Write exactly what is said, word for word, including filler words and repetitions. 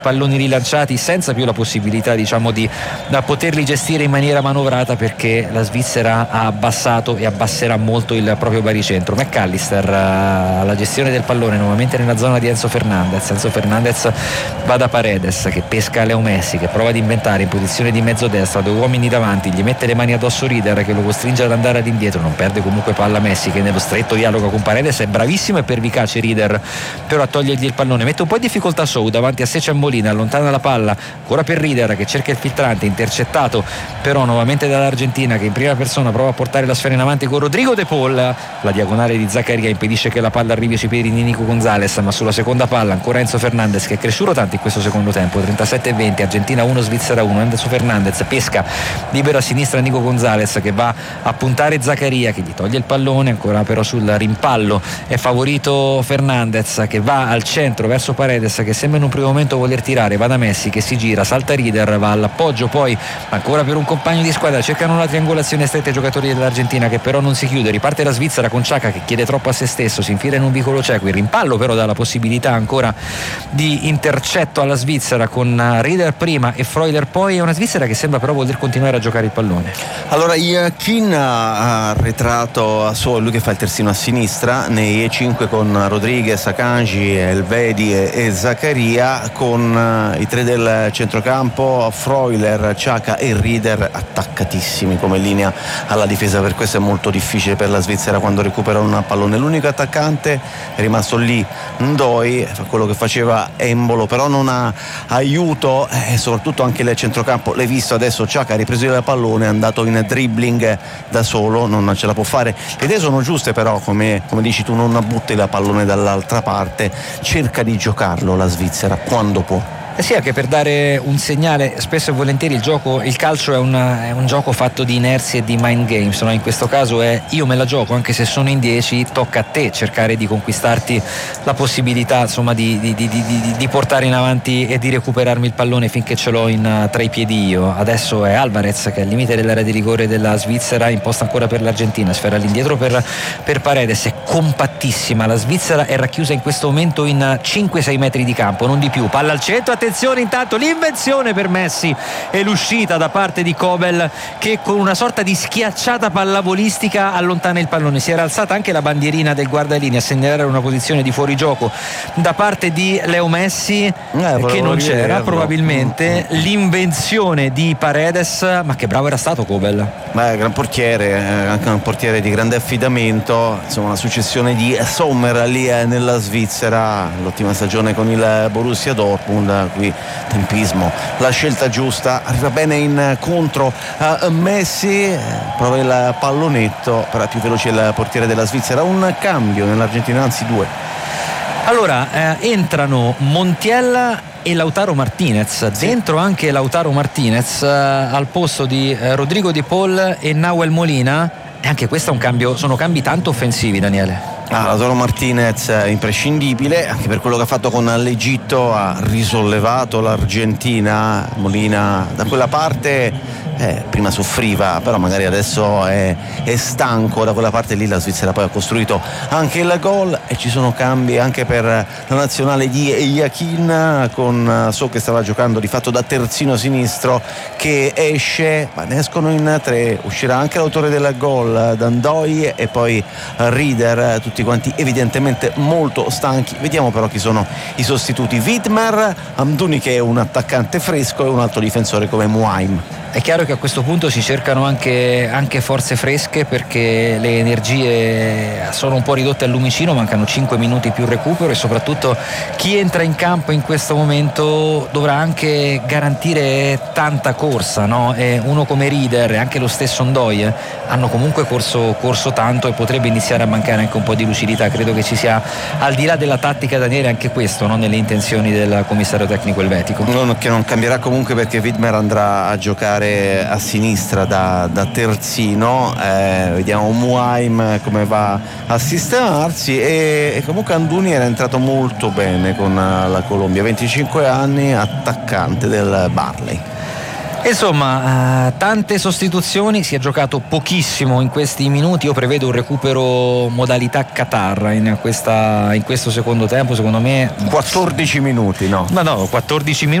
palloni rilanciati senza più la possibilità, diciamo, di da poterli gestire in maniera manovrata, perché la Svizzera ha abbassato e abbasserà molto il proprio baricentro. McAllister alla gestione del pallone nuovamente nella zona di Enzo Fernandez. Enzo Fernandez va da Paredes che pesca Leo Messi, che prova ad inventare in posizione di mezzo destra, due uomini davanti, gli mette le mani addosso Rieder che lo costringe ad andare all'indietro, non perde comunque palla Messi che nello stretto dialogo con Paredes è bravissimo e pervicace Rieder però a togliergli il pallone, mette un po' in difficoltà Sou davanti a Sechan Molina, allontana la palla ancora per Rieder che cerca il filtrante, intercettato però nuovamente dall'Argentina che in prima persona prova a portare la sfera in avanti con Rodrigo De Paul, la diagonale di Zaccaria impedisce che la palla arrivi sui piedi di Nico Gonzalez, ma sulla seconda palla ancora Enzo Fernandez che è cresciuto tanto in questo secondo tempo, trentasette a venti, Argentina uno Svizzera uno. Enzo Fernandez pesca libero a sinistra Nico Gonzalez che va a puntare Zaccaria che gli toglie il pallone, ancora però sul rimpallo è favorito Fernandez che va al centro verso Paredes che sembra in un primo momento voler tirare, va da Messi che si gira, salta Rieder, va all'appoggio poi ancora per un compagno di squadra, cercano una triangolazione stretta i giocatori dell'Argentina che però non si chiude, riparte la Svizzera con Xhaka che chiede troppo a se stesso, si infila in un vicolo cieco, il rimpallo però dà la possibilità ancora di intercetto alla Svizzera con Rieder prima e Freuler poi, è una Svizzera che sembra però voler continuare a giocare il pallone. Allora Yakin ha arretrato a suo, lui che fa il terzino a sinistra nei cinque con Rodriguez, Akanji, Elvedi e, e Zaccaria, con uh, i tre del centrocampo, Freuler, Xhaka e Rieder attaccatissimi come linea alla difesa, per questo è molto difficile per la Svizzera quando recupera un pallone. L'unico attaccante è rimasto lì Ndoi, fa quello che faceva Embolo, però non ha aiuto e soprattutto anche il centrocampo, l'hai visto adesso, Xhaka ha ripreso il pallone, è andato in dribbling da solo, non ce la può fare. Le idee sono giuste però, come, come dici tu, non butti il pallone dall'altra parte, cerca di giocarlo la Svizzera quando può. Eh sì, anche per dare un segnale, spesso e volentieri il gioco, il calcio è un, è un gioco fatto di inerzie e di mind games, no? In questo caso è io me la gioco anche se sono in dieci, tocca a te cercare di conquistarti la possibilità, insomma, di, di, di, di, di portare in avanti e di recuperarmi il pallone finché ce l'ho in, tra i piedi io. Adesso è Alvarez che è al limite dell'area di rigore della Svizzera, imposta ancora per l'Argentina, sfera all'indietro per, per Paredes, è compattissima, la Svizzera è racchiusa in questo momento in cinque sei metri di campo, non di più, palla al centro, attenzione intanto l'invenzione per Messi e l'uscita da parte di Kobel che con una sorta di schiacciata pallavolistica allontana il pallone, si era alzata anche la bandierina del guardalinea a segnalare una posizione di fuorigioco da parte di Leo Messi eh, che non c'era vederlo. Probabilmente mm. l'invenzione di Paredes, ma che bravo era stato Kobel. Beh, gran portiere, anche un portiere di grande affidamento, insomma una successione di Sommer lì nella Svizzera, l'ottima stagione con il Borussia Dortmund, qui tempismo, la scelta giusta, arriva bene incontro a Messi, prova il pallonetto, però è più veloce il portiere della Svizzera. Un cambio nell'Argentina, anzi due. Allora eh, entrano Montiel e Lautaro Martinez, sì. Dentro anche Lautaro Martinez eh, al posto di eh, Rodrigo De Paul e Nahuel Molina, e anche questo è un cambio, sono cambi tanto offensivi, Daniele. Ah, Lautaro Martinez è imprescindibile anche per quello che ha fatto con l'Egitto, ha risollevato l'Argentina. Molina da quella parte eh, prima soffriva, però magari adesso è, è stanco da quella parte lì. La Svizzera poi ha costruito anche il gol e ci sono cambi anche per la nazionale di Yakin, con So che stava giocando di fatto da terzino sinistro che esce, ma ne escono in tre, uscirà anche l'autore del gol Ndoi e poi Rieder, tutti quanti evidentemente molto stanchi. Vediamo però chi sono i sostituti. Widmer, Amdouni che è un attaccante fresco e un altro difensore come Muaim. È chiaro che a questo punto si cercano anche, anche forze fresche, perché le energie sono un po' ridotte al lumicino, mancano cinque minuti più recupero, e soprattutto chi entra in campo in questo momento dovrà anche garantire tanta corsa, no? E uno come Rieder e anche lo stesso Ndoi eh, hanno comunque corso, corso tanto, e potrebbe iniziare a mancare anche un po' di lucidità. Credo che ci sia, al di là della tattica, Daniele, anche questo, no? Nelle intenzioni del commissario tecnico elvetico. Non, che non cambierà comunque, perché Widmer andrà a giocare a sinistra da, da terzino. Eh, vediamo Muaim come va a sistemarsi, e, e comunque Amdouni era entrato molto bene con la Colombia, venticinque anni, attaccante del Barley. Insomma, eh, tante sostituzioni, si è giocato pochissimo in questi minuti. Io prevedo un recupero modalità Qatar in, questa, in questo secondo tempo, secondo me quattordici minuti, no? Ma no, quattordici minuti